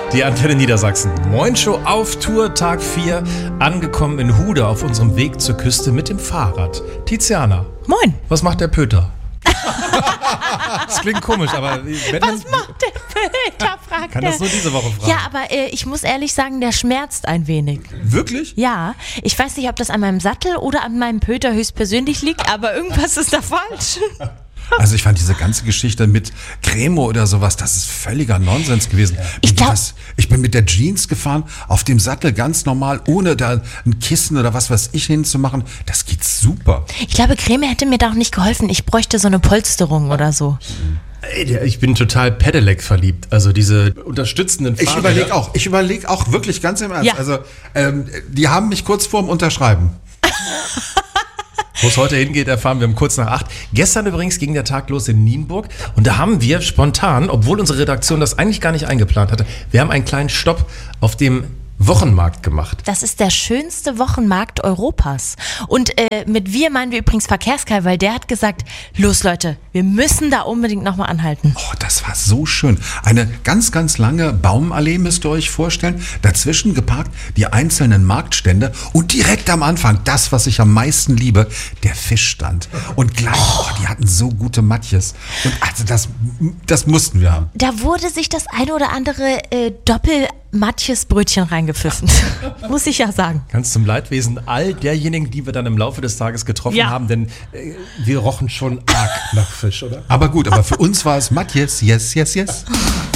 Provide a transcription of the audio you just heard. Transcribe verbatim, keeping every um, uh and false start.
Die Antenne Niedersachsen. Moin Show auf Tour, Tag vier. Angekommen in Hude auf unserem Weg zur Küste mit dem Fahrrad. Tiziana. Moin. Was macht der Pöter? Das klingt komisch, aber... Wenn Was macht der Pöter, fragt kann er. das nur diese Woche fragen. Ja, aber äh, ich muss ehrlich sagen, der schmerzt ein wenig. Wirklich? Ja, ich weiß nicht, ob das an meinem Sattel oder an meinem Pöter höchstpersönlich liegt, aber irgendwas ist da falsch. Also ich fand diese ganze Geschichte mit Cremo oder sowas, das ist völliger Nonsens gewesen. Ich glaub- das, ich bin mit der Jeans gefahren, auf dem Sattel ganz normal, ohne da ein Kissen oder was weiß ich hinzumachen. Das geht super. Ich glaube, Creme hätte mir da auch nicht geholfen. Ich bräuchte so eine Polsterung oder so. Ey, ich bin total Pedelec verliebt. Also diese unterstützenden Ich Fahrräder. überlege auch, ich überlege auch wirklich ganz im Ernst. Ja. Also ähm, die haben mich kurz vorm Unterschreiben. Wo es heute hingeht, erfahren wir um kurz nach acht. Gestern übrigens ging der Tag los in Nienburg und da haben wir spontan, obwohl unsere Redaktion das eigentlich gar nicht eingeplant hatte, wir haben einen kleinen Stopp auf dem Wochenmarkt gemacht. Das ist der schönste Wochenmarkt Europas. Und äh, mit wir meinen wir übrigens Verkehrskai, weil der hat gesagt, los Leute, wir müssen da unbedingt nochmal anhalten. Oh, das war so schön. Eine ganz, ganz lange Baumallee müsst ihr euch vorstellen. Dazwischen geparkt die einzelnen Marktstände und direkt am Anfang, das, was ich am meisten liebe, der Fischstand. Und gleich, oh, die hatten so gute Matjes. Und also das, das mussten wir haben. Da wurde sich das eine oder andere äh, Doppel-Matjes-Brötchen reingepfiffen. Muss ich ja sagen. Ganz zum Leidwesen all derjenigen, die wir dann im Laufe des Tages getroffen Ja. haben, denn äh, wir rochen schon arg nach Fisch, oder? Aber gut, aber für uns war es Matjes, yes, yes, yes.